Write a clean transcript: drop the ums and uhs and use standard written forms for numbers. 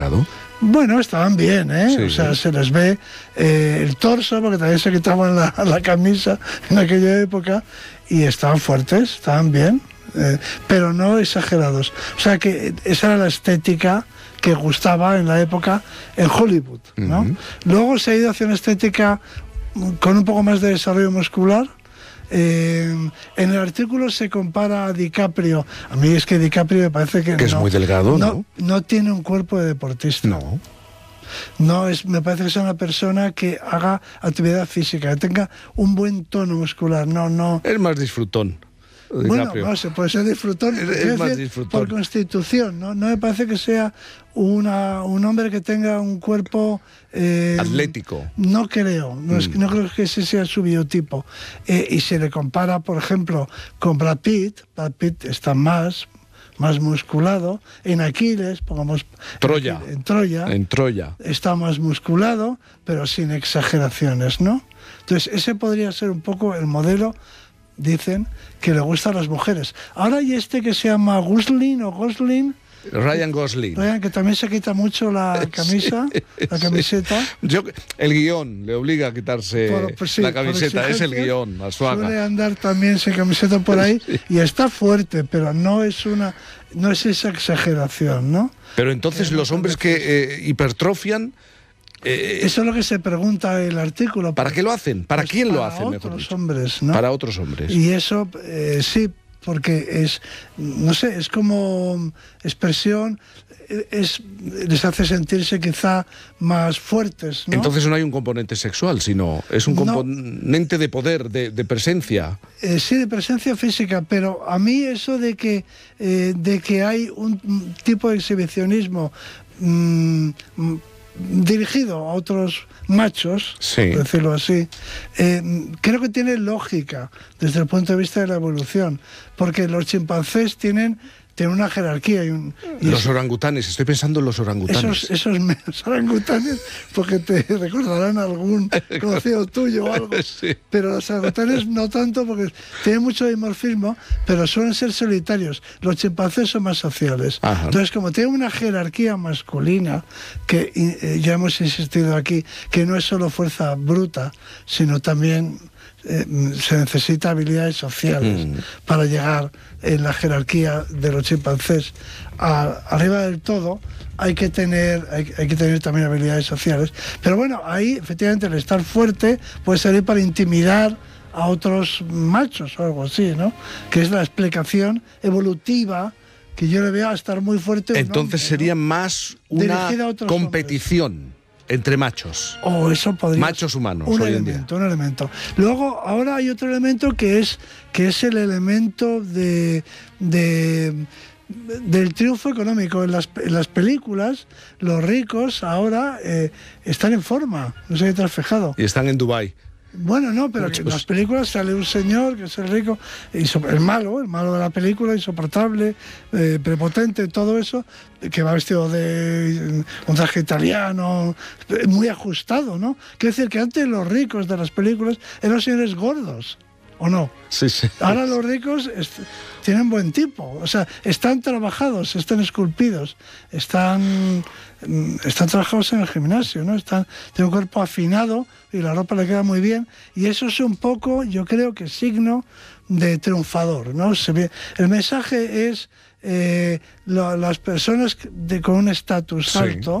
Bueno, estaban bien, ¿eh? Sí. O sea, se les ve el torso, porque también se quitaban la camisa en aquella época, y estaban fuertes, estaban bien, pero no exagerados. O sea, que esa era la estética que gustaba en la época en Hollywood, ¿no? Luego se ha ido hacia una estética con un poco más de desarrollo muscular. En el artículo se compara a DiCaprio. A mí es que DiCaprio me parece que es muy delgado, ¿no? No tiene un cuerpo de deportista. Me parece que es una persona que haga actividad física, que tenga un buen tono muscular. Es más disfrutón. Bueno, no sé, puede ser disfrutón, es más disfrutón por constitución, ¿no? No me parece que sea un hombre que tenga un cuerpo atlético. No creo, no creo que ese sea su biotipo. Y se le compara, por ejemplo, con Brad Pitt. Brad Pitt está más musculado. En Aquiles, pongamos Troya. En Troya está más musculado, pero sin exageraciones, ¿no? Entonces ese podría ser un poco el modelo. Dicen que le gustan las mujeres. Ahora hay que se llama Gosling. Ryan Gosling. Que también se quita mucho la camisa, la camiseta. El guión le obliga a quitarse la camiseta, es el guión, Arzuaga. Suele andar también sin camiseta por ahí y está fuerte, pero no es esa exageración, ¿no? Pero entonces los hombres que hipertrofian... eso es lo que se pregunta el artículo. ¿Para qué lo hacen? ¿Para quién lo hacen? Para otros hombres, ¿no? Para otros hombres. Y eso, sí, porque es como expresión, les hace sentirse quizá más fuertes, ¿no? Entonces no hay un componente sexual, sino es un componente de poder, de presencia. Sí, de presencia física, pero a mí eso de que hay un tipo de exhibicionismo dirigido a otros machos, por decirlo así, creo que tiene lógica desde el punto de vista de la evolución, porque los chimpancés tienen una jerarquía. Los orangutanes, estoy pensando en los orangutanes. Esos orangutanes, porque te recordarán algún conocido tuyo o algo. Sí. Pero los orangutanes no tanto, porque tienen mucho dimorfismo, pero suelen ser solitarios. Los chimpancés son más sociales. Ajá. Entonces, como tienen una jerarquía masculina, que ya hemos insistido aquí, que no es solo fuerza bruta, sino también... se necesita habilidades sociales para llegar en la jerarquía de los chimpancés arriba del todo. Hay que tener también habilidades sociales, pero bueno, ahí efectivamente el estar fuerte puede servir para intimidar a otros machos o algo así, ¿no? Que es la explicación evolutiva que yo le veo a estar muy fuerte. Entonces sería más una competición entre machos. Eso podría machos humanos un hoy elemento, en día. Un elemento. Luego, ahora hay otro elemento que es el elemento del triunfo económico. En las películas, los ricos ahora están en forma. No sé si te has fijado. Y están en Dubái. Bueno, no, pero en las películas sale un señor que es el rico, el malo de la película, insoportable, prepotente, todo eso, que va vestido de un traje italiano, muy ajustado, ¿no? Quiere decir que antes los ricos de las películas eran señores gordos, ¿o no? Sí. Ahora los ricos tienen buen tipo, o sea, están trabajados, están esculpidos, están trabajados en el gimnasio, ¿no? Tienen un cuerpo afinado y la ropa le queda muy bien, y eso es un poco, yo creo que signo de triunfador, ¿no? El mensaje es las personas con un estatus alto